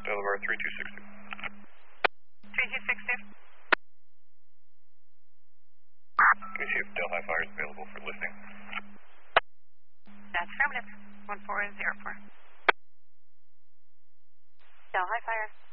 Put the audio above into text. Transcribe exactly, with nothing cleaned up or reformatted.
Delaware three two six two. three two six two. Can you see if Delhi Fire is available for lifting? That's affirmative. one four zero four. Delhi Fire.